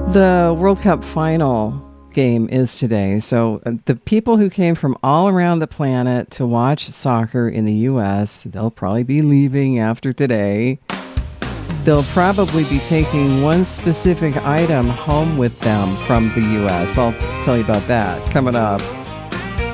The World Cup final game is today. So the people who came from all around the planet to watch soccer in the U.S., they'll probably be leaving after today. They'll probably be taking one specific item home with them from the U.S. I'll tell you about that coming up.